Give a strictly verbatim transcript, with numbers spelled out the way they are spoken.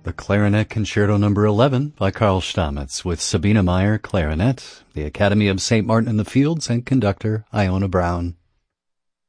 The Clarinet Concerto Number eleven by Karl Stamitz with Sabina Meyer, clarinet, the Academy of Saint Martin in the Fields, and conductor Iona Brown.